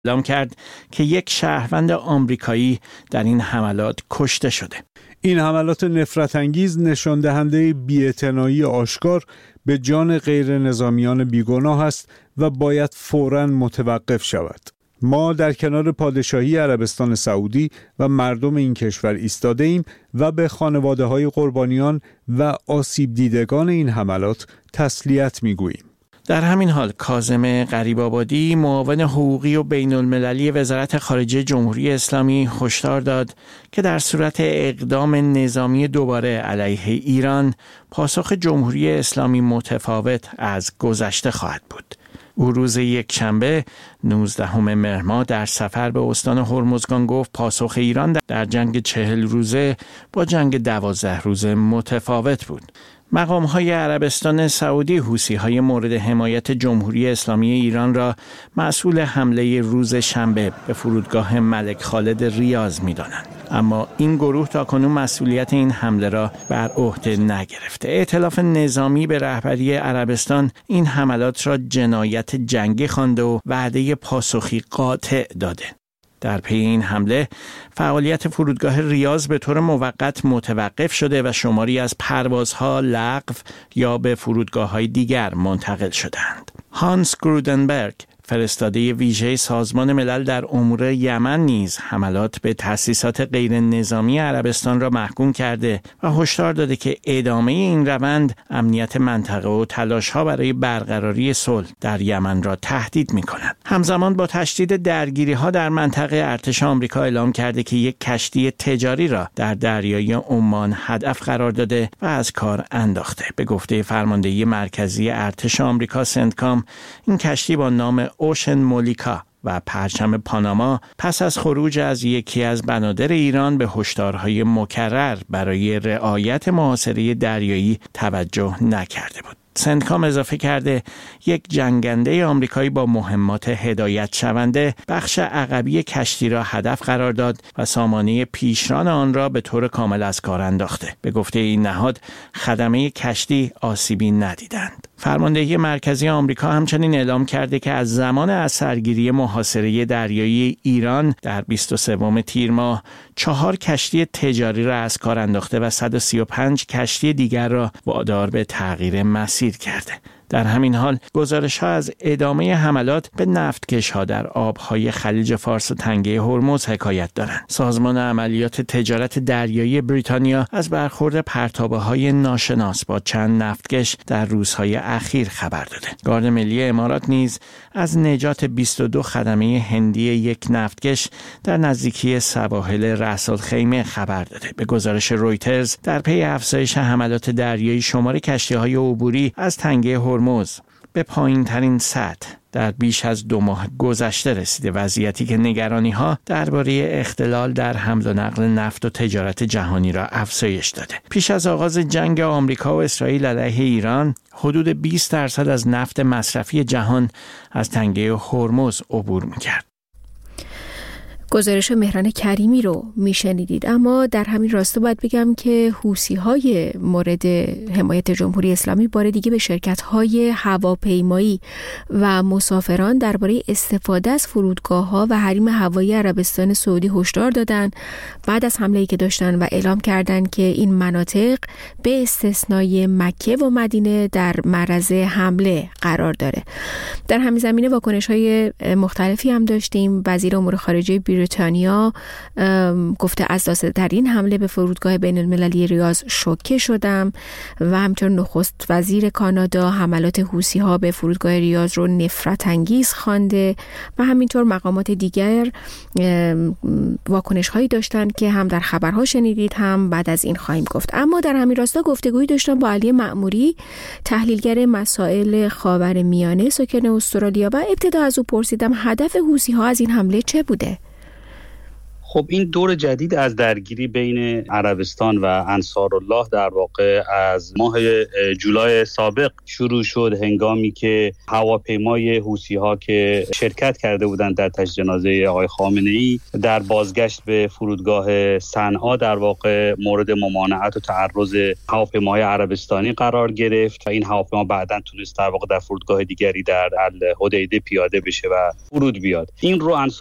اعلام کرد که یک شهروند آمریکایی در این حملات کشته شده. این حملات نفرت انگیز نشان دهنده بی‌اعتنایی آشکار به جان غیر نظامیان بیگناه است و باید فوراً متوقف شود. ما در کنار پادشاهی عربستان سعودی و مردم این کشور ایستاده ایم و به خانواده‌های قربانیان و آسیب دیدگان این حملات تسلیت می‌گوییم. در همین حال کاظم غریب‌آبادی، معاون حقوقی و بین‌المللی وزارت خارجه جمهوری اسلامی، هشدار داد که در صورت اقدام نظامی دوباره علیه ایران، پاسخ جمهوری اسلامی متفاوت از گذشته خواهد بود. او روز یکشنبه 19 مهر ماه در سفر به استان هرمزگان گفت پاسخ ایران در جنگ 40 روزه با جنگ 12 روزه متفاوت بود. مقام‌های عربستان سعودی حوثی‌های مورد حمایت جمهوری اسلامی ایران را مسئول حمله روز شنبه به فرودگاه ملک خالد ریاض می‌دانند، اما این گروه تاکنون مسئولیت این حمله را بر عهده نگرفته. ائتلاف نظامی به رهبری عربستان این حملات را جنایت جنگی خوانده و وعده پاسخی قاطع داده. در پی این حمله فعالیت فرودگاه ریاض به طور موقت متوقف شده و شماری از پروازها لغو یا به فرودگاه‌های دیگر منتقل شدند. هانس گرودنبرگ، فرستاده ویژه سازمان ملل در امور یمن، نیز حملات به تأسیسات غیر نظامی عربستان را محکوم کرده و هشدار داده که ادامه این روند امنیت منطقه و تلاش‌ها برای برقراری صلح در یمن را تهدید می‌کند. همزمان با تشدید درگیری‌ها در منطقه، ارتش آمریکا اعلام کرده که یک کشتی تجاری را در دریای عمان هدف قرار داده و از کار انداخته. به گفته فرماندهی مرکزی ارتش آمریکا سنتکام، این کشتی با نام اوشن مولیکا و پرچم پاناما پس از خروج از یکی از بنادر ایران به هشدارهای مکرر برای رعایت محاصره دریایی توجه نکرده بود. سنتکام اضافه کرده یک جنگنده آمریکایی با مهمات هدایت شونده بخش عقبی کشتی را هدف قرار داد و سامانه پیشران آن را به طور کامل از کار انداخته. به گفته این نهاد خدمه کشتی آسیبی ندیدند. فرماندهی مرکزی آمریکا همچنین اعلام کرده که از زمان اثرگیری محاصره دریایی ایران در 23 تیر ماه 4 کشتی تجاری را از کار انداخته و 135 کشتی دیگر را وادار به تغییر مسیر کرده. در همین حال گزارش‌ها از ادامه حملات به نفتکش‌ها در آب‌های خلیج فارس و تنگه هرمز حکایت دارند. سازمان عملیات تجارت دریایی بریتانیا از برخورد پرتابه‌های ناشناس با چند نفتکش در روزهای اخیر خبر داده. گارد ملی امارات نیز از نجات 22 خدمه هندی یک نفتکش در نزدیکی سواحل رأس الخیمه خبر داده. به گزارش رویترز، در پی افزایش حملات دریایی، شمار کشتی‌های عبوری از تنگه هرمز به پایین‌ترین سطح در بیش از 2 ماه گذشته رسیده، وضعیتی که نگرانی‌ها درباره اختلال در حمل و نقل نفت و تجارت جهانی را افزایش داده. پیش از آغاز جنگ آمریکا و اسرائیل علیه ایران، حدود 20% از نفت مصرفی جهان از تنگه هرمز عبور می‌کرد. گزارش مهران کریمی رو میشنیدید. اما در همین راستا باید بگم که حوثی‌های مورد حمایت جمهوری اسلامی بار دیگه به شرکت‌های هواپیمایی و مسافران درباره استفاده از فرودگاه‌ها و حریم هوایی عربستان سعودی هشدار دادن بعد از حمله‌ای که داشتن و اعلام کردن که این مناطق به استثنای مکه و مدینه در معرض حمله قرار داره. در همین زمینه واکنش‌های مختلفی هم داشتیم. وزیر امور خارجه بریتانیا گفته از داستان حمله به فرودگاه بین المللی ریاض شوکه شدم و همچنین نخست وزیر کانادا حملات حوثی‌ها به فرودگاه ریاض رو نفرت انگیز خوانده و همینطور مقامات دیگر واکنش هایی داشتن که هم در خبرها شنیدید هم بعد از این خواهیم گفت. اما در همین راستا گفتگویی داشتم با علی مأموری، تحلیلگر مسائل خاورمیانه ساکن استرالیا، و ابتدا از او پرسیدم هدف حوثی‌ها از این حمله چه بوده؟ خب این دور جدید از درگیری بین عربستان و انصارالله در واقع از ماه جولای سابق شروع شد، هنگامی که هواپیمای حوثی‌ها که شرکت کرده بودند در تشییع جنازه آقای خامنه‌ای در بازگشت به فرودگاه صنعا در واقع مورد ممانعت و تعرض هواپیماهای عربستانی قرار گرفت و این هواپیما بعداً تونست در واقع در فرودگاه دیگری در الحدیده پیاده بشه و فرود بیاد. این رو